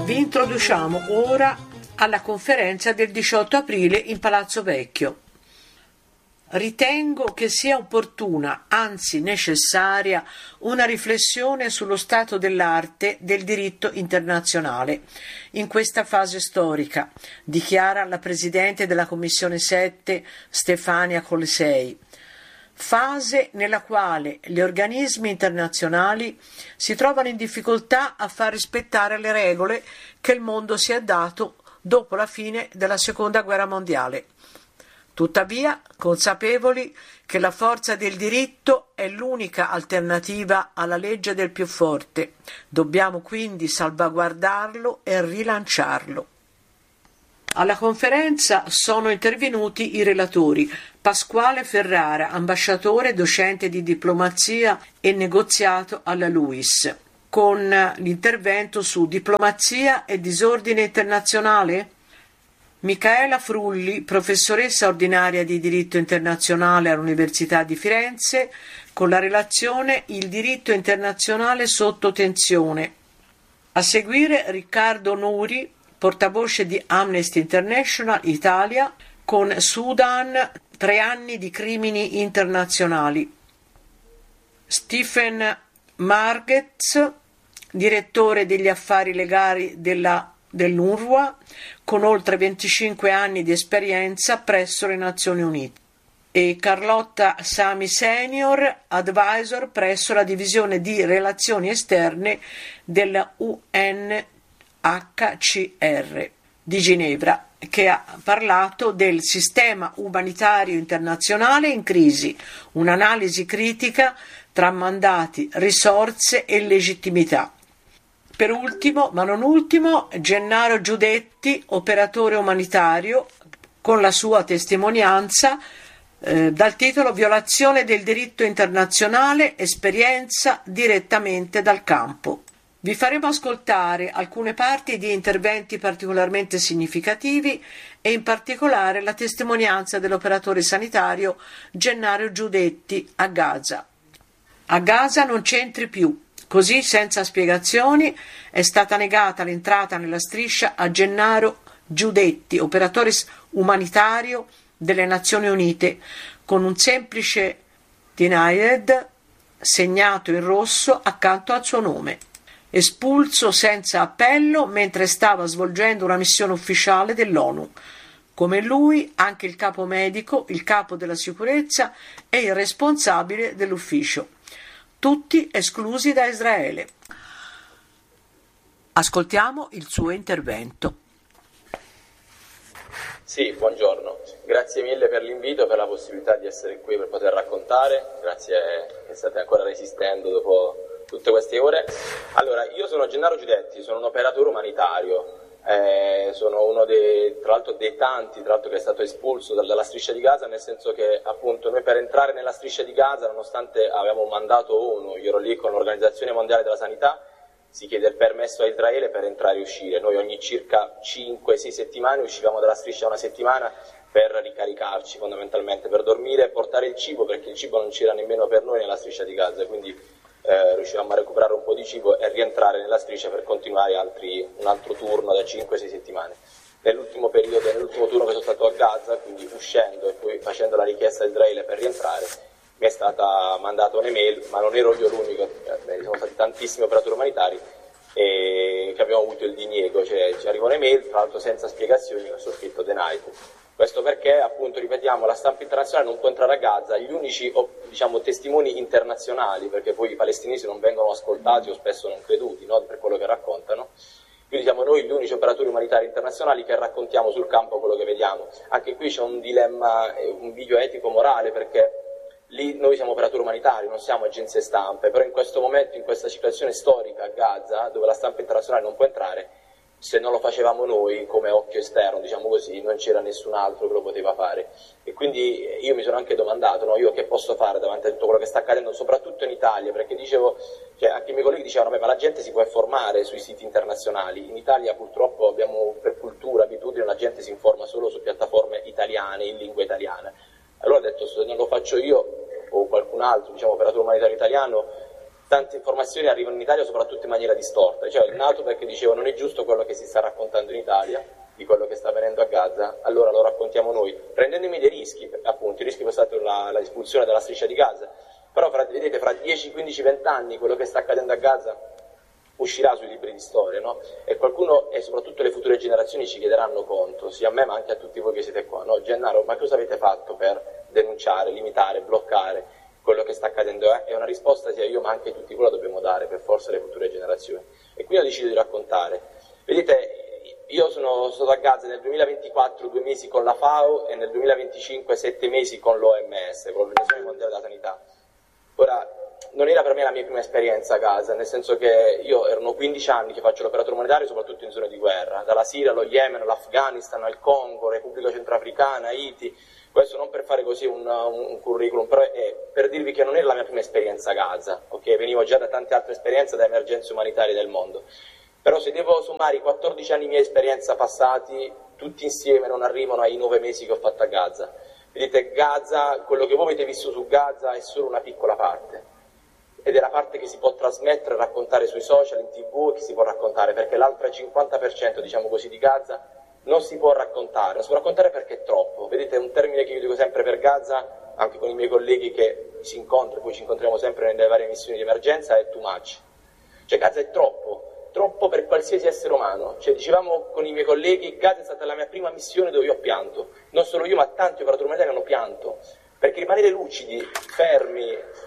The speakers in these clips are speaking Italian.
Vi introduciamo ora alla conferenza del 18 aprile in Palazzo Vecchio. Ritengo che sia opportuna, anzi necessaria, una riflessione sullo stato dell'arte del diritto internazionale in questa fase storica, dichiara la Presidente della Commissione 7 Stefania Colesei. Fase nella quale gli organismi internazionali si trovano in difficoltà a far rispettare le regole che il mondo si è dato dopo la fine della Seconda Guerra Mondiale. Tuttavia, consapevoli che la forza del diritto è l'unica alternativa alla legge del più forte, dobbiamo quindi salvaguardarlo e rilanciarlo. Alla conferenza sono intervenuti i relatori Pasquale Ferrara, ambasciatore, docente di diplomazia e negoziato alla LUIS, con l'intervento su diplomazia e disordine internazionale. Micaela Frulli, professoressa ordinaria di diritto internazionale all'Università di Firenze, con la relazione Il diritto internazionale sotto tensione. A seguire Riccardo Nuri, portavoce di Amnesty International Italia, con Sudan, 3 anni di crimini internazionali. Stephen Margetts, direttore degli affari legali dell'UNRWA, con oltre 25 anni di esperienza presso le Nazioni Unite, e Carlotta Sami Senior, advisor presso la divisione di relazioni esterne della UNHCR di Ginevra, che ha parlato del sistema umanitario internazionale in crisi, un'analisi critica tra mandati, risorse e legittimità. Per ultimo, ma non ultimo, Gennaro Giudetti, operatore umanitario, con la sua testimonianza dal titolo Violazione del diritto internazionale, esperienza direttamente dal campo. Vi faremo ascoltare alcune parti di interventi particolarmente significativi e in particolare la testimonianza dell'operatore sanitario Gennaro Giudetti a Gaza. A Gaza non c'entri più. Così, senza spiegazioni, è stata negata l'entrata nella striscia a Gennaro Giudetti, operatore umanitario delle Nazioni Unite, con un semplice denied segnato in rosso accanto al suo nome. Espulso senza appello mentre stava svolgendo una missione ufficiale dell'ONU. Come lui, anche il capo medico, il capo della sicurezza e il responsabile dell'ufficio. Tutti esclusi da Israele. Ascoltiamo il suo intervento. Sì, buongiorno. Grazie mille per l'invito, per la possibilità di essere qui per poter raccontare. Grazie che state ancora resistendo dopo tutte queste ore. Allora, io sono Gennaro Giudetti, sono un operatore umanitario. Sono uno tra l'altro dei tanti che è stato espulso dalla striscia di Gaza, nel senso che appunto noi per entrare nella striscia di Gaza, nonostante avevamo un mandato ONU, io ero lì con l'Organizzazione Mondiale della Sanità, si chiede il permesso a Israele per entrare e uscire. Noi ogni circa 5-6 settimane uscivamo dalla striscia una settimana per ricaricarci, fondamentalmente per dormire e portare il cibo, perché il cibo non c'era nemmeno per noi nella striscia di Gaza, quindi riuscivamo a recuperare un po' di cibo e rientrare nella striscia per continuare un altro turno da 5-6 settimane. Nell'ultimo turno che sono stato a Gaza, quindi uscendo e poi facendo la richiesta a Israele per rientrare, mi è stata mandata un'email, ma non ero io l'unico, sono stati tantissimi operatori umanitari e che abbiamo avuto il diniego, cioè ci arriva un'email, tra l'altro senza spiegazioni, che ho scritto denied. Questo perché, appunto, ripetiamo, la stampa internazionale non può entrare a Gaza, gli unici testimoni internazionali, perché poi i palestinesi non vengono ascoltati o spesso non creduti, no, per quello che raccontano. Quindi siamo noi gli unici operatori umanitari internazionali che raccontiamo sul campo quello che vediamo. Anche qui c'è un dilemma, un bivio etico-morale, perché lì noi siamo operatori umanitari, non siamo agenzie stampe, però in questo momento, in questa situazione storica a Gaza, dove la stampa internazionale non può entrare, se non lo facevamo noi come occhio esterno, diciamo così, non c'era nessun altro che lo poteva fare. E quindi io mi sono anche domandato, no, io che posso fare davanti a tutto quello che sta accadendo, soprattutto in Italia, perché dicevo, anche i miei colleghi dicevano, ma la gente si può informare sui siti internazionali. In Italia purtroppo abbiamo, per cultura, abitudine, la gente si informa solo su piattaforme italiane, in lingua italiana. Allora ho detto, se non lo faccio io o qualcun altro, operatore umanitario italiano, tante informazioni arrivano in Italia soprattutto in maniera distorta, cioè è nato perché dicevo non è giusto quello che si sta raccontando in Italia, di quello che sta avvenendo a Gaza, allora lo raccontiamo noi, prendendomi dei rischi, appunto, i rischi che è stato la espulsione dalla striscia di Gaza, però vedete, fra 10, 15, 20 anni quello che sta accadendo a Gaza uscirà sui libri di storia, no? E qualcuno, e soprattutto le future generazioni, ci chiederanno conto, sia a me ma anche a tutti voi che siete qua, no? Gennaro, ma cosa avete fatto per denunciare, limitare, bloccare quello che sta accadendo? E una risposta sia io ma anche tutti voi la dobbiamo dare per forza alle future generazioni. E quindi ho deciso di raccontare. Vedete, io sono stato a Gaza nel 2024 2 mesi con la FAO e nel 2025 7 mesi con l'OMS, con l'Organizzazione Mondiale della Sanità. Ora, non era per me la mia prima esperienza a Gaza, nel senso che io erano 15 anni che faccio l'operatore umanitario soprattutto in zone di guerra, dalla Siria allo Yemen, all'Afghanistan, al Congo, Repubblica Centroafricana, Haiti. Questo non per fare così un curriculum, però è per dirvi che non era la mia prima esperienza a Gaza, ok? Venivo già da tante altre esperienze, da emergenze umanitarie del mondo. Però se devo sommare i 14 anni di mia esperienza passati, tutti insieme non arrivano ai 9 mesi che ho fatto a Gaza. Vedete, Gaza, quello che voi avete visto su Gaza è solo una piccola parte. Ed è la parte che si può trasmettere e raccontare sui social, in TV, che si può raccontare, perché l'altro 50%, diciamo così, di Gaza non si può raccontare. Non si può raccontare perché è troppo. Vedete, un termine che io dico sempre per Gaza, anche con i miei colleghi che si incontrano, poi ci incontriamo sempre nelle varie missioni di emergenza, è too much. Cioè Gaza è troppo per qualsiasi essere umano. Cioè, dicevamo con i miei colleghi, Gaza è stata la mia prima missione dove io ho pianto. Non solo io, ma tanti operatori umanitari hanno pianto. Perché rimanere lucidi, fermi...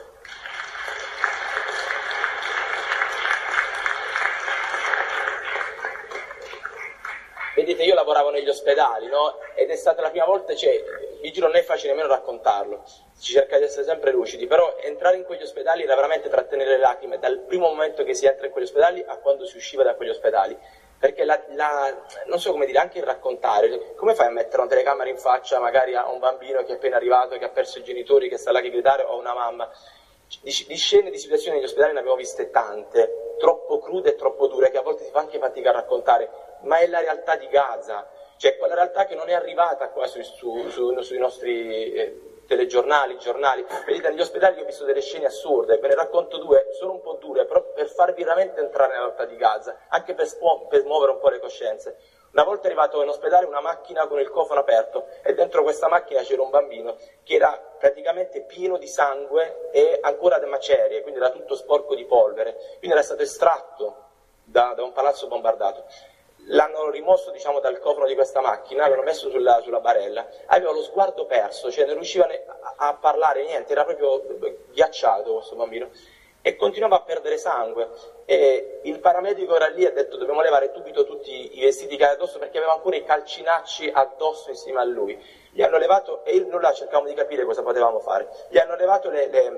Vedete, io lavoravo negli ospedali, no? Ed è stata la prima volta, cioè, vi giuro, non è facile nemmeno raccontarlo, si cerca di essere sempre lucidi, però entrare in quegli ospedali era veramente trattenere le lacrime, dal primo momento che si entra in quegli ospedali a quando si usciva da quegli ospedali, perché non so come dire, anche il raccontare, come fai a mettere una telecamera in faccia magari a un bambino che è appena arrivato, che ha perso i genitori, che sta là che gridare, o a una mamma? Di scene, di situazioni negli ospedali ne abbiamo viste tante, troppo crude e troppo dure, che a volte si fa anche fatica a raccontare, ma è la realtà di Gaza, cioè quella realtà che non è arrivata qua sui nostri telegiornali, giornali. Vedete, negli ospedali io ho visto delle scene assurde, ve ne racconto due, sono un po' dure, però per farvi veramente entrare nella realtà di Gaza, anche per smuovere un po' le coscienze. Una volta arrivato in ospedale una macchina con il cofano aperto e dentro questa macchina c'era un bambino che era praticamente pieno di sangue e ancora di macerie, quindi era tutto sporco di polvere, quindi era stato estratto da un palazzo bombardato. L'hanno rimosso, diciamo, dal cofano di questa macchina, l'hanno messo sulla barella, aveva lo sguardo perso, cioè non riusciva a parlare, niente, era proprio ghiacciato questo bambino e continuava a perdere sangue e il paramedico era lì e ha detto dobbiamo levare subito tutti i vestiti che aveva addosso perché aveva ancora i calcinacci addosso insieme a lui. Gli hanno levato, e noi là cercavamo di capire cosa potevamo fare, gli hanno levato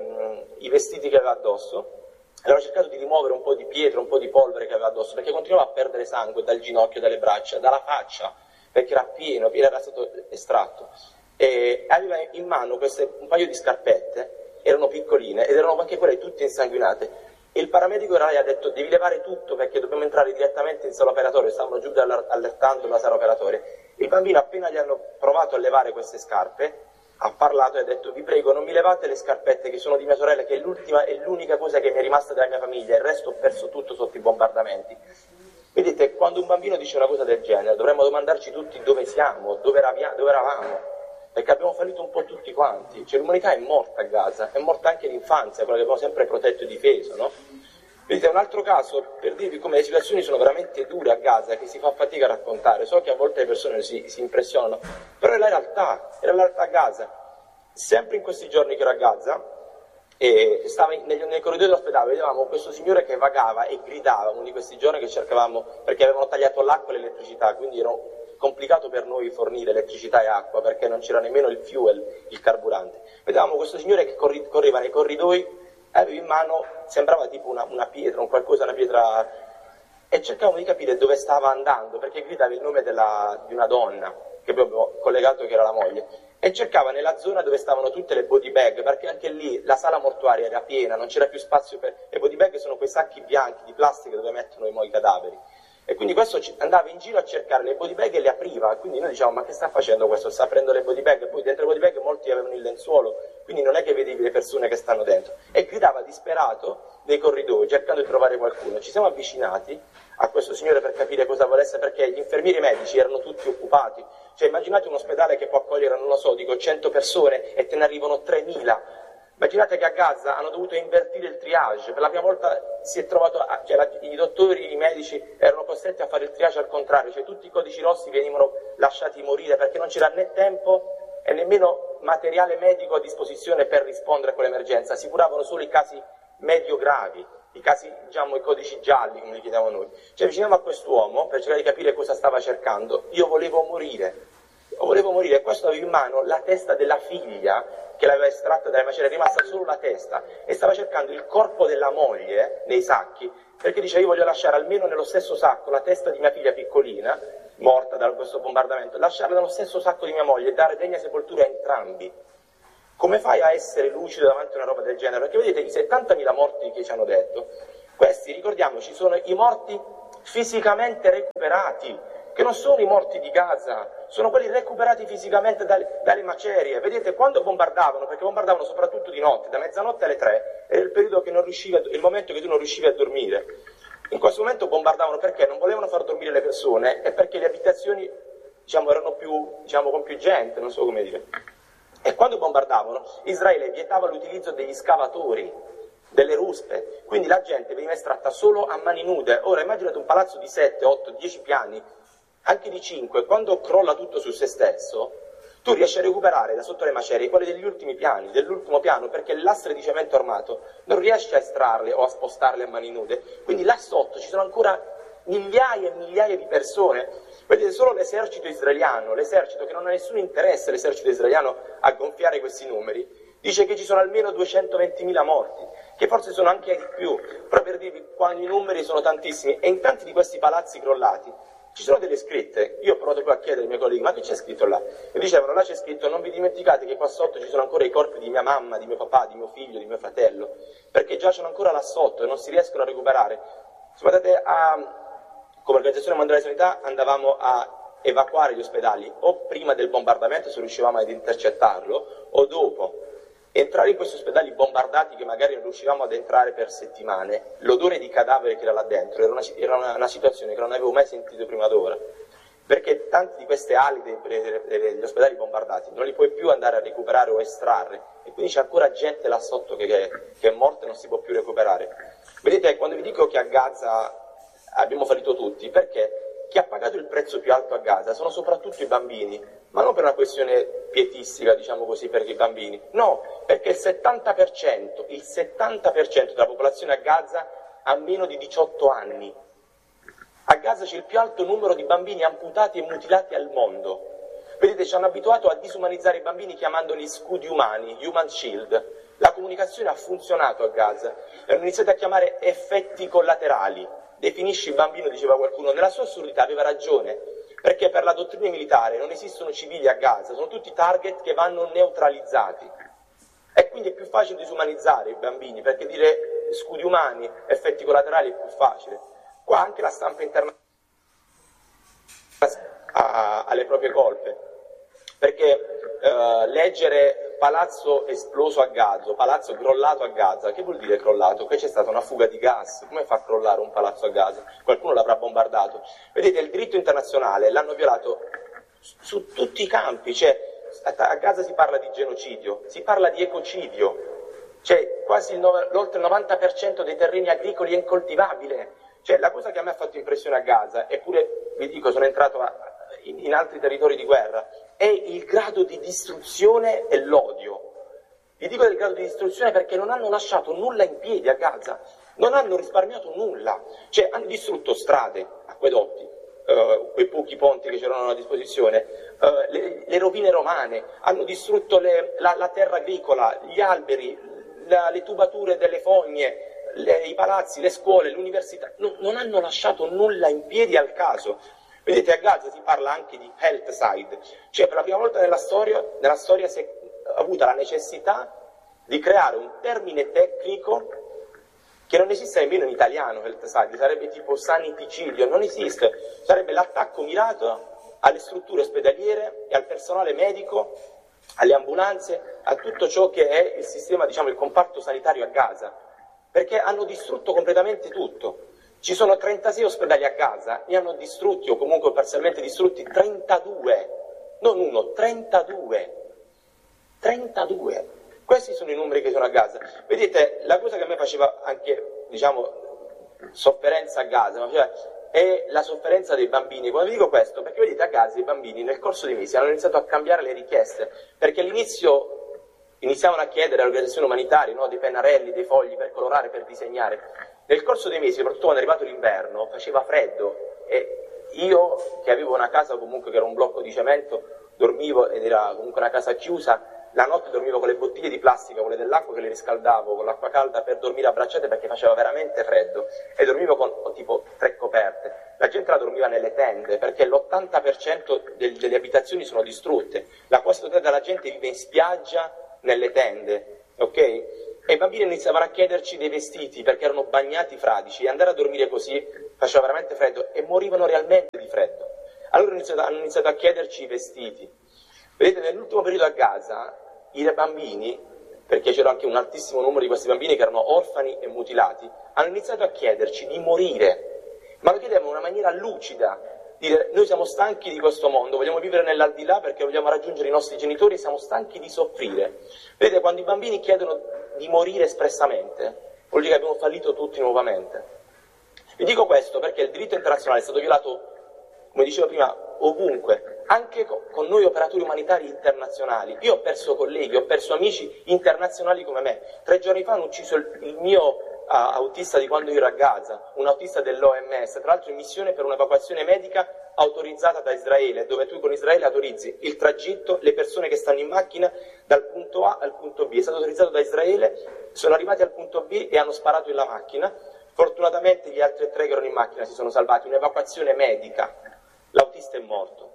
i vestiti che aveva addosso. Allora ho cercato di rimuovere un po' di pietra, un po' di polvere che aveva addosso, perché continuava a perdere sangue dal ginocchio, dalle braccia, dalla faccia, perché era pieno, era stato estratto. E aveva in mano un paio di scarpette, erano piccoline, ed erano anche quelle tutte insanguinate. E il paramedico era là e ha detto devi levare tutto perché dobbiamo entrare direttamente in sala operatoria, stavano giù allertando la sala operatoria. Il bambino appena gli hanno provato a levare queste scarpe, ha parlato e ha detto vi prego non mi levate le scarpette che sono di mia sorella, che è l'unica cosa che mi è rimasta della mia famiglia, il resto ho perso tutto sotto i bombardamenti. Vedete, quando un bambino dice una cosa del genere dovremmo domandarci tutti dove siamo, dove eravamo, perché abbiamo fallito un po' tutti quanti, cioè l'umanità è morta a Gaza, è morta anche l'infanzia, quella che abbiamo sempre protetto e difeso, no? Vedete, un altro caso per dirvi come le situazioni sono veramente dure a Gaza, che si fa fatica a raccontare, so che a volte le persone si impressionano, però è la realtà a Gaza. Sempre in questi giorni che ero a Gaza, stava nei corridoi dell'ospedale, vedevamo questo signore che vagava e gridava, uno di questi giorni che cercavamo, perché avevano tagliato l'acqua e l'elettricità, quindi era complicato per noi fornire elettricità e acqua, perché non c'era nemmeno il fuel, il carburante. Vedevamo questo signore che correva nei corridoi, aveva in mano, sembrava tipo una pietra, una pietra, e cercavamo di capire dove stava andando, perché gridava il nome di una donna, che abbiamo collegato che era la moglie, e cercava nella zona dove stavano tutte le body bag, perché anche lì la sala mortuaria era piena, non c'era più spazio le body bag sono quei sacchi bianchi di plastica dove mettono i cadaveri. E quindi questo andava in giro a cercare le body bag e le apriva, quindi noi diciamo ma che sta facendo questo? Sta aprendo le body bag, e poi dentro le body bag molti avevano il lenzuolo, quindi non è che vedevi le persone che stanno dentro, e gridava disperato nei corridoi cercando di trovare qualcuno. Ci siamo avvicinati a questo signore per capire cosa volesse, perché gli infermieri medici erano tutti occupati. Cioè immaginate un ospedale che può accogliere, non lo so, dico 100 persone e te ne arrivano 3000. Immaginate che a Gaza hanno dovuto invertire il triage, per la prima volta si è trovato, i dottori, i medici erano costretti a fare il triage al contrario, cioè tutti i codici rossi venivano lasciati morire perché non c'era né tempo e nemmeno materiale medico a disposizione per rispondere a quell'emergenza, si curavano solo i casi medio-gravi, i casi, diciamo, i codici gialli, come li chiediamo noi. Ci avviciniamo a quest'uomo per cercare di capire cosa stava cercando. Io volevo morire, e questo aveva in mano la testa della figlia che l'aveva estratta dalle macerie, è rimasta solo la testa, e stava cercando il corpo della moglie nei sacchi, perché diceva io voglio lasciare almeno nello stesso sacco la testa di mia figlia piccolina, morta da questo bombardamento, lasciarla nello stesso sacco di mia moglie e dare degna sepoltura a entrambi. Come fai a essere lucido davanti a una roba del genere? Perché vedete, i 70.000 morti che ci hanno detto, questi, ricordiamoci, sono i morti fisicamente recuperati, che non sono i morti di Gaza, sono quelli recuperati fisicamente dalle macerie. Vedete, quando bombardavano, perché bombardavano soprattutto di notte, da mezzanotte alle 3, era il periodo che non riuscivi il momento che tu non riuscivi a dormire. In questo momento bombardavano perché non volevano far dormire le persone e perché le abitazioni, diciamo, erano più, diciamo, con più gente, non so come dire. E quando bombardavano, Israele vietava l'utilizzo degli scavatori, delle ruspe, quindi la gente veniva estratta solo a mani nude. Ora immaginate un palazzo di 7, 8, 10 piani, anche di 5, quando crolla tutto su se stesso, tu riesci a recuperare da sotto le macerie quelle degli ultimi piani, dell'ultimo piano, perché le lastre di cemento armato non riesci a estrarle o a spostarle a mani nude. Quindi là sotto ci sono ancora migliaia e migliaia di persone. Vedete, solo l'esercito israeliano, l'esercito che non ha nessun interesse, l'esercito israeliano, a gonfiare questi numeri, dice che ci sono almeno 220.000 morti, che forse sono anche di più, però per dirvi quando i numeri sono tantissimi. E in tanti di questi palazzi crollati ci sono delle scritte. Io ho provato poi a chiedere ai miei colleghi, ma che c'è scritto là? E dicevano, là c'è scritto, non vi dimenticate che qua sotto ci sono ancora i corpi di mia mamma, di mio papà, di mio figlio, di mio fratello, perché giacciono ancora là sotto e non si riescono a recuperare. Guardate, come Organizzazione Mondiale della Sanità andavamo a evacuare gli ospedali o prima del bombardamento se riuscivamo ad intercettarlo, o dopo. Entrare in questi ospedali bombardati che magari non riuscivamo ad entrare per settimane, l'odore di cadavere che era là dentro era una situazione che non avevo mai sentito prima d'ora, perché tanti di queste ali degli ospedali bombardati non li puoi più andare a recuperare o estrarre, e quindi c'è ancora gente là sotto che è morta e non si può più recuperare. Vedete, quando vi dico che a Gaza abbiamo fallito tutti, perché chi ha pagato il prezzo più alto a Gaza sono soprattutto i bambini, ma non per una questione pietistica, diciamo così, per i bambini, no, perché il 70% della popolazione a Gaza ha meno di 18 anni. A Gaza c'è il più alto numero di bambini amputati e mutilati al mondo. Vedete, ci hanno abituato a disumanizzare i bambini chiamandoli scudi umani, human shield. La comunicazione ha funzionato a Gaza e hanno iniziato a chiamare effetti collaterali. Definisci il bambino, diceva qualcuno, nella sua assurdità aveva ragione, perché per la dottrina militare non esistono civili a Gaza, sono tutti target che vanno neutralizzati. E quindi è più facile disumanizzare i bambini, perché dire scudi umani, effetti collaterali è più facile. Qua anche la stampa internazionale ha le proprie colpe, perché leggere palazzo esploso a Gaza, palazzo crollato a Gaza, che vuol dire crollato? Che c'è stata una fuga di gas, come fa a crollare un palazzo a Gaza? Qualcuno l'avrà bombardato. Vedete, il diritto internazionale l'hanno violato su tutti i campi, cioè a Gaza si parla di genocidio, si parla di ecocidio, cioè quasi l'oltre il 90% dei terreni agricoli è incoltivabile. Cioè la cosa che a me ha fatto impressione a Gaza, eppure vi dico sono entrato in altri territori di guerra, è il grado di distruzione e l'odio. Vi dico del grado di distruzione perché non hanno lasciato nulla in piedi a Gaza, non hanno risparmiato nulla, cioè hanno distrutto strade, acquedotti, quei pochi ponti che c'erano a disposizione, le rovine romane, hanno distrutto la terra agricola, gli alberi, le tubature delle fogne, i palazzi, le scuole, l'università, non hanno lasciato nulla in piedi al caso. Vedete, a Gaza si parla anche di health side, cioè per la prima volta nella storia si è avuta la necessità di creare un termine tecnico che non esiste nemmeno in italiano, health side, sarebbe tipo saniticidio, non esiste, sarebbe l'attacco mirato alle strutture ospedaliere e al personale medico alle ambulanze, a tutto ciò che è il sistema, diciamo, il comparto sanitario a Gaza, perché hanno distrutto completamente tutto. Ci sono 36 ospedali a Gaza, ne hanno distrutti o comunque parzialmente distrutti 32, non uno, 32. 32. Questi sono i numeri che sono a Gaza. Vedete, la cosa che a me faceva anche, diciamo, sofferenza a Gaza, è la sofferenza dei bambini. Quando dico questo, perché vedete a Gaza i bambini nel corso dei mesi hanno iniziato a cambiare le richieste, perché all'inizio iniziavano a chiedere alle organizzazioni umanitarie, no, dei pennarelli, dei fogli per colorare, per disegnare. Nel corso dei mesi, soprattutto quando è arrivato l'inverno, faceva freddo e io, che avevo una casa comunque che era un blocco di cemento, dormivo ed era comunque una casa chiusa, la notte dormivo con le bottiglie di plastica, quelle dell'acqua che le riscaldavo con l'acqua calda per dormire abbracciate perché faceva veramente freddo e dormivo con tipo 3 coperte. La gente la dormiva nelle tende perché l'80% delle abitazioni sono distrutte, la quasi totalità della gente vive in spiaggia nelle tende, ok? E i bambini iniziavano a chiederci dei vestiti perché erano bagnati fradici e andare a dormire così faceva veramente freddo e morivano realmente di freddo. Allora hanno iniziato a chiederci i vestiti. Vedete, nell'ultimo periodo a Gaza i bambini, perché c'era anche un altissimo numero di questi bambini che erano orfani e mutilati, hanno iniziato a chiederci di morire, ma lo chiedevano in una maniera lucida, dire noi siamo stanchi di questo mondo, vogliamo vivere nell'aldilà perché vogliamo raggiungere i nostri genitori, siamo stanchi di soffrire. Vedete, quando i bambini chiedono di morire espressamente, vuol dire che abbiamo fallito tutti nuovamente. Vi dico questo perché il diritto internazionale è stato violato, come dicevo prima, ovunque, anche con noi operatori umanitari internazionali. Io ho perso colleghi, ho perso amici internazionali come me. 3 giorni fa hanno ucciso il mio autista di quando io ero a Gaza, un autista dell'OMS, tra l'altro in missione per un'evacuazione medica autorizzata da Israele, dove tu con Israele autorizzi il tragitto, le persone che stanno in macchina dal punto A al punto B. È stato autorizzato da Israele, sono arrivati al punto B e hanno sparato in la macchina. Fortunatamente gli altri 3 che erano in macchina si sono salvati, un'evacuazione medica. L'autista è morto.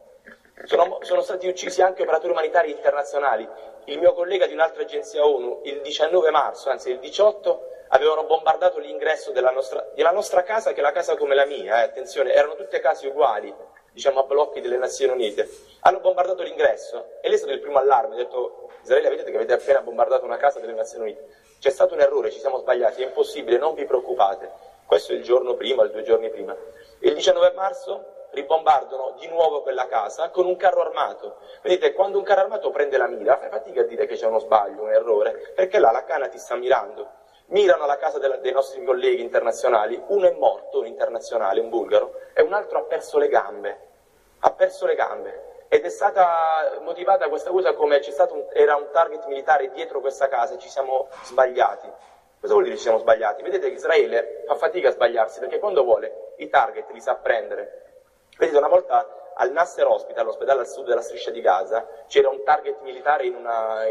Sono stati uccisi anche operatori umanitari internazionali. Il mio collega di un'altra agenzia ONU, il 19 marzo, anzi il 18, avevano bombardato l'ingresso della nostra casa, che è la casa come la mia, attenzione, erano tutte case uguali, diciamo a blocchi delle Nazioni Unite. Hanno bombardato l'ingresso e lei è stato il primo allarme, ha detto Israele, vedete che avete appena bombardato una casa delle Nazioni Unite. C'è stato un errore, ci siamo sbagliati, è impossibile, non vi preoccupate. Questo è il giorno prima, il 2 giorni prima. Il 19 marzo ribombardano di nuovo quella casa con un carro armato. Vedete, quando un carro armato prende la mira, fai fatica a dire che c'è uno sbaglio, un errore, perché là la canna ti sta mirando. Mirano alla casa dei nostri colleghi internazionali, uno è morto, un internazionale, un bulgaro, e un altro ha perso le gambe. Ha perso le gambe. Ed è stata motivata questa cosa come era un target militare dietro questa casa e ci siamo sbagliati. Cosa vuol dire ci siamo sbagliati? Vedete che Israele fa fatica a sbagliarsi perché quando vuole i target li sa prendere. Vedete, una volta al Nasser Hospital, all'ospedale al sud della striscia di Gaza, c'era un target militare in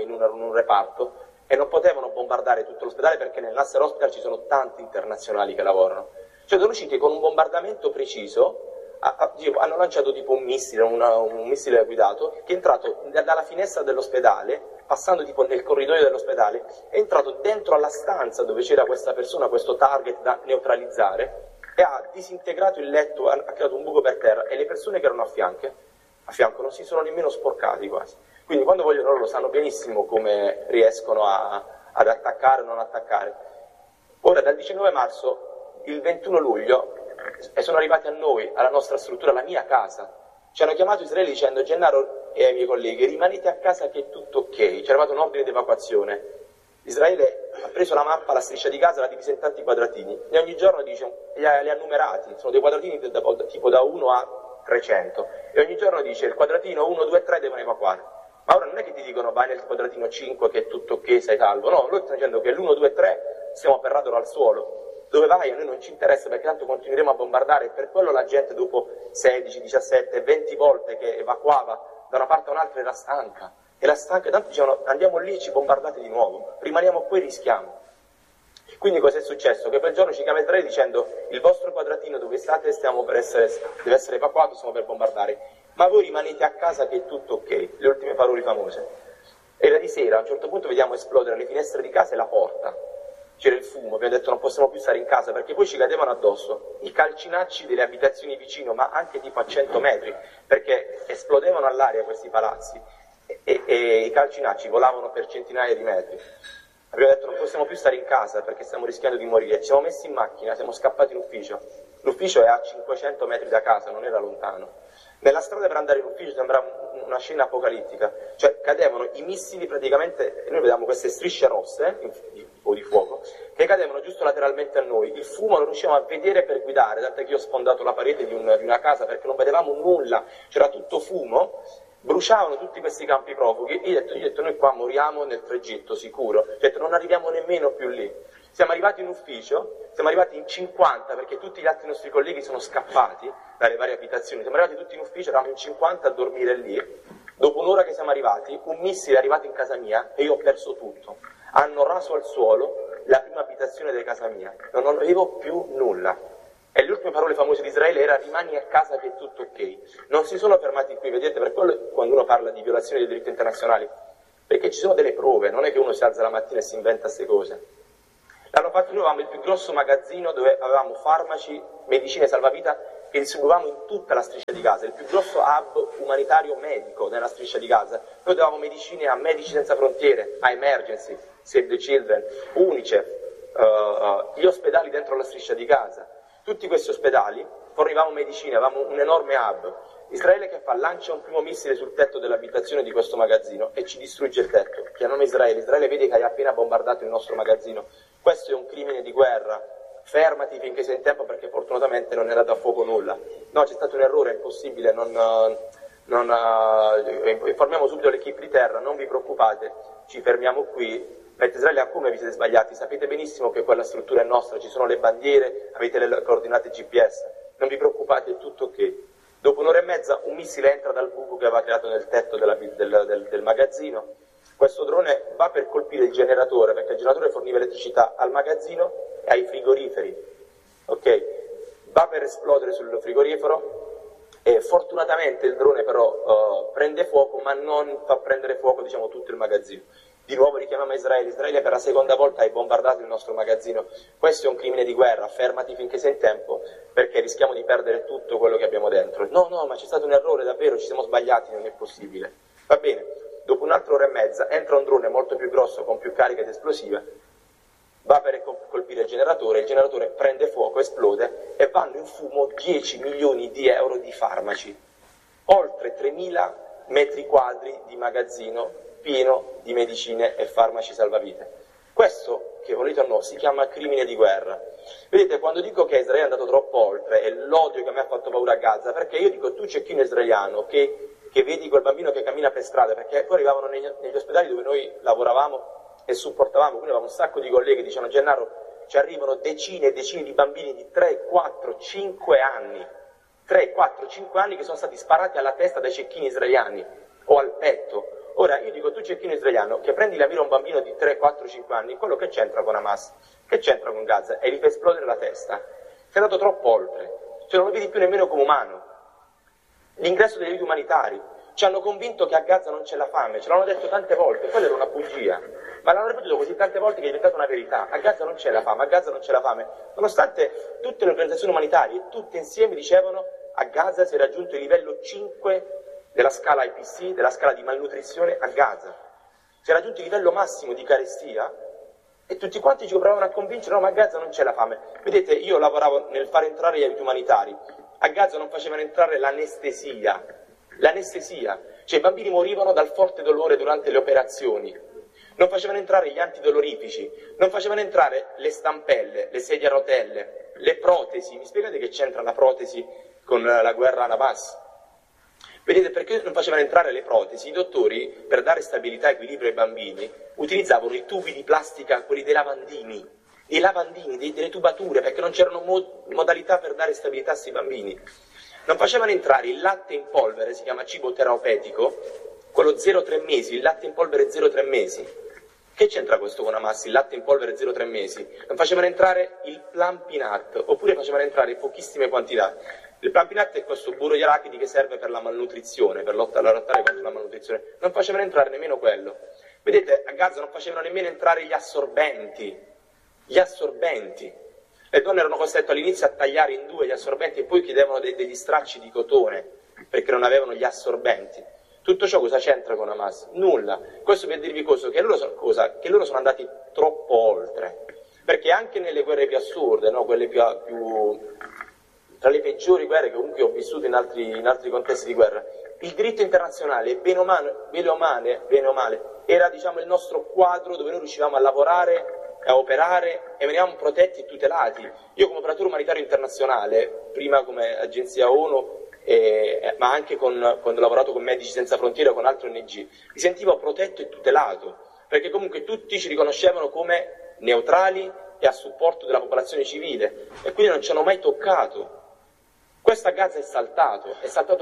un reparto e non potevano bombardare tutto l'ospedale perché nel Nasser Hospital ci sono tanti internazionali che lavorano. Cioè sono riusciti con un bombardamento preciso, hanno lanciato tipo un missile guidato, che è entrato dalla finestra dell'ospedale, passando tipo nel corridoio dell'ospedale, è entrato dentro alla stanza dove c'era questa persona, questo target da neutralizzare, e ha disintegrato il letto, ha creato un buco per terra e le persone che erano a fianco non si sono nemmeno sporcati quasi. Quindi quando vogliono loro sanno benissimo come riescono ad attaccare o non attaccare. Ora dal 19 marzo, il 21 luglio, sono arrivati a noi, alla nostra struttura, alla mia casa. Ci hanno chiamato Israele dicendo Gennaro e ai miei colleghi rimanete a casa che è tutto ok. C'è arrivato un ordine di evacuazione. Israele ha preso la mappa, la striscia di Gaza, l'ha divisa in tanti quadratini e ogni giorno dice, li ha numerati, sono dei quadratini tipo da 1 a 300 e ogni giorno dice il quadratino 1, 2, 3 devono evacuare. Ma ora non è che ti dicono vai nel quadratino 5 che è tutto ok, sei salvo, no, loro stanno dicendo che l'1, 2, 3 stiamo per radere al suolo. Dove vai? A noi non ci interessa perché tanto continueremo a bombardare e per quello la gente dopo 16, 17, 20 volte che evacuava da una parte a un'altra era stanca. Era stanca, tanto dicevano andiamo lì e ci bombardate di nuovo, rimaniamo qui e rischiamo. Quindi cosa è successo? Che quel giorno ci chiama Israele dicendo il vostro quadratino dove state deve essere evacuato, stiamo per bombardare, ma voi rimanete a casa che è tutto ok, le ultime parole famose. Era di sera, a un certo punto vediamo esplodere le finestre di casa e la porta, c'era il fumo, abbiamo detto non possiamo più stare in casa perché poi ci cadevano addosso i calcinacci delle abitazioni vicino, ma anche tipo a 100 metri, perché esplodevano all'aria questi palazzi. e i calcinacci volavano per centinaia di metri. Abbiamo detto non possiamo più stare in casa perché stiamo rischiando di morire. Ci siamo messi in macchina, siamo scappati in ufficio. L'ufficio è a 500 metri da casa, non era lontano. Nella strada per andare in ufficio sembrava una scena apocalittica, cioè cadevano i missili praticamente, e noi vedevamo queste strisce rosse o di fuoco che cadevano giusto lateralmente a noi. Il fumo non riuscivamo a vedere per guidare, tant'è che io ho sfondato la parete di una casa perché non vedevamo nulla, c'era tutto fumo. Bruciavano tutti questi campi profughi e io ho detto noi qua moriamo nel tragitto sicuro, ho detto non arriviamo nemmeno più lì. Siamo arrivati in ufficio, siamo arrivati in 50 perché tutti gli altri nostri colleghi sono scappati dalle varie abitazioni, siamo arrivati tutti in ufficio, eravamo in 50 a dormire lì. Dopo un'ora che siamo arrivati, un missile è arrivato in casa mia e io ho perso tutto. Hanno raso al suolo la prima abitazione di casa mia, non avevo più nulla. E le ultime parole famose di Israele era rimani a casa che è tutto ok. Non si sono fermati qui, vedete, per quello quando uno parla di violazione dei diritti internazionali, perché ci sono delle prove, non è che uno si alza la mattina e si inventa queste cose. L'hanno fatto, noi avevamo il più grosso magazzino dove avevamo farmaci, medicine salvavita che distribuivamo in tutta la striscia di Gaza, il più grosso hub umanitario medico nella striscia di Gaza. Noi davamo medicine a Medici Senza Frontiere, a Emergency, Save the Children, Unicef, gli ospedali dentro la striscia di Gaza. Tutti questi ospedali fornivamo medicine, avevamo un enorme hub. Israele che fa? Lancia un primo missile sul tetto dell'abitazione di questo magazzino e ci distrugge il tetto. Chiamano Israele vede che hai appena bombardato il nostro magazzino. Questo è un crimine di guerra, fermati finché sei in tempo perché fortunatamente non era da fuoco nulla. No, c'è stato un errore, è impossibile, informiamo subito l'equipe di terra, non vi preoccupate, ci fermiamo qui. Mentre Israele, come vi siete sbagliati? Sapete benissimo che quella struttura è nostra, ci sono le bandiere, avete le coordinate GPS, non vi preoccupate, è tutto ok. Dopo un'ora e mezza un missile entra dal buco che aveva creato nel tetto del magazzino. Questo drone va per colpire il generatore, perché il generatore forniva elettricità al magazzino e ai frigoriferi. Ok? Va per esplodere sul frigorifero e fortunatamente il drone però prende fuoco, ma non fa prendere fuoco, diciamo, tutto il magazzino. Di nuovo richiamiamo Israele per la seconda volta hai bombardato il nostro magazzino, questo è un crimine di guerra, fermati finché sei in tempo perché rischiamo di perdere tutto quello che abbiamo dentro. No, ma c'è stato un errore, davvero, ci siamo sbagliati, non è possibile. Va bene, dopo un'altra ora e mezza entra un drone molto più grosso con più cariche ed esplosive, va per colpire il generatore prende fuoco, esplode e vanno in fumo 10 milioni di euro di farmaci, oltre 3.000 metri quadri di magazzino pieno di medicine e farmaci salvavite. Questo, che volete o no, si chiama crimine di guerra. Vedete, quando dico che Israele è andato troppo oltre, è l'odio che a me ha fatto paura a Gaza, perché io dico, tu cecchino israeliano, che vedi quel bambino che cammina per strada, perché poi arrivavano negli ospedali dove noi lavoravamo e supportavamo, quindi avevamo un sacco di colleghi che dicevano, Gennaro, ci arrivano decine e decine di bambini di 3, 4, 5 anni, 3, 4, 5 anni che sono stati sparati alla testa dai cecchini israeliani o al petto. Ora, io dico, tu cecchino israeliano, che prendi la mira a un bambino di 3, 4, 5 anni, quello che c'entra con Hamas, che c'entra con Gaza, e gli fa esplodere la testa. Sei andato troppo oltre, cioè non lo vedi più nemmeno come umano. L'ingresso degli aiuti umanitari, ci hanno convinto che a Gaza non c'è la fame, ce l'hanno detto tante volte, quella era una bugia, ma l'hanno ripetuto così tante volte che è diventata una verità. A Gaza non c'è la fame, a Gaza non c'è la fame, nonostante tutte le organizzazioni umanitarie, tutte insieme dicevano a Gaza si è raggiunto il livello 5 della scala IPC, della scala di malnutrizione a Gaza. Si è raggiunto il livello massimo di carestia e tutti quanti ci provavano a convincere, no, ma a Gaza non c'è la fame. Vedete, io lavoravo nel far entrare gli aiuti umanitari, a Gaza non facevano entrare l'anestesia, cioè i bambini morivano dal forte dolore durante le operazioni, non facevano entrare gli antidolorifici, non facevano entrare le stampelle, le sedie a rotelle, le protesi. Mi spiegate che c'entra la protesi con la guerra a Hamas? Vedete, perché non facevano entrare le protesi? I dottori, per dare stabilità e equilibrio ai bambini, utilizzavano i tubi di plastica, quelli dei lavandini, delle tubature, perché non c'erano modalità per dare stabilità a questi bambini. Non facevano entrare il latte in polvere, si chiama cibo terapeutico, quello 0,3 mesi, il latte in polvere 0,3 mesi. Che c'entra questo con Hamas, il latte in polvere 0,3 mesi? Non facevano entrare il Plumpynut, oppure facevano entrare pochissime quantità. Il Plumpynut è questo burro di arachidi che serve per la malnutrizione, per lottare contro la malnutrizione. Non facevano entrare nemmeno quello. Vedete, a Gaza non facevano nemmeno entrare gli assorbenti. Le donne erano costrette all'inizio a tagliare in due gli assorbenti e poi chiedevano degli stracci di cotone, perché non avevano gli assorbenti. Tutto ciò cosa c'entra con Hamas? Nulla. Questo per dirvi che loro sono andati troppo oltre. Perché anche nelle guerre più assurde, no? Quelle più tra le peggiori guerre che comunque ho vissuto in altri contesti di guerra, il diritto internazionale, bene o male, era diciamo il nostro quadro dove noi riuscivamo a lavorare, a operare e venivamo protetti e tutelati. Io come operatore umanitario internazionale, prima come agenzia ONU, ma anche quando ho lavorato con Medici Senza Frontiere o con altre ONG, mi sentivo protetto e tutelato, perché comunque tutti ci riconoscevano come neutrali e a supporto della popolazione civile, e quindi non ci hanno mai toccato. Questo a Gaza è saltato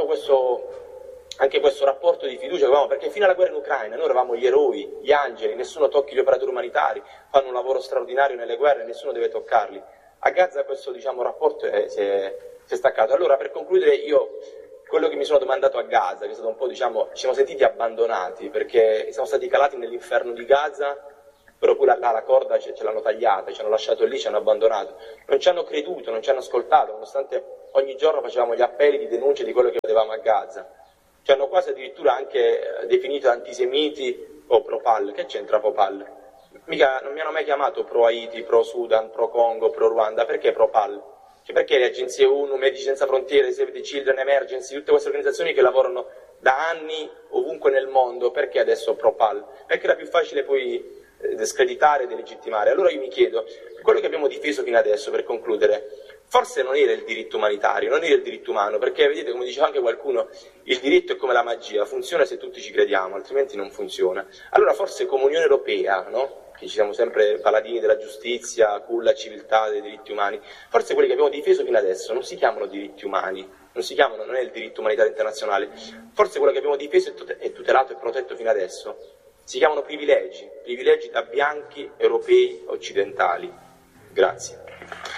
anche questo rapporto di fiducia che avevamo, perché fino alla guerra in Ucraina noi eravamo gli eroi, gli angeli, nessuno tocchi gli operatori umanitari, fanno un lavoro straordinario nelle guerre, nessuno deve toccarli. A Gaza questo rapporto si è staccato. Allora, per concludere, io quello che mi sono domandato a Gaza, che è stato un po', ci siamo sentiti abbandonati, perché siamo stati calati nell'inferno di Gaza, però poi la corda ce l'hanno tagliata, ci hanno lasciato lì, ci hanno abbandonato, non ci hanno creduto, non ci hanno ascoltato, nonostante ogni giorno facevamo gli appelli di denuncia di quello che vedevamo a Gaza. Ci hanno quasi addirittura anche definito antisemiti o pro-Pal. Che c'entra pro-Pal? Non mi hanno mai chiamato pro-Haiti, pro-Sudan, pro-Congo, pro-Ruanda. Perché pro-Pal? Perché le agenzie ONU, Medici Senza Frontiere, Save the Children, Emergency, tutte queste organizzazioni che lavorano da anni ovunque nel mondo, perché adesso pro-Pal? Perché era più facile poi screditare e delegittimare. Allora io mi chiedo, quello che abbiamo difeso fino adesso, per concludere, forse non era il diritto umanitario, non era il diritto umano, perché vedete, come diceva anche qualcuno, il diritto è come la magia, funziona se tutti ci crediamo, altrimenti non funziona. Allora forse come Unione Europea, no? Che ci siamo sempre paladini della giustizia, culla, civiltà, dei diritti umani, forse quelli che abbiamo difeso fino adesso non si chiamano diritti umani, non è il diritto umanitario internazionale, forse quello che abbiamo difeso e tutelato e protetto fino adesso si chiamano privilegi da bianchi europei occidentali. Grazie.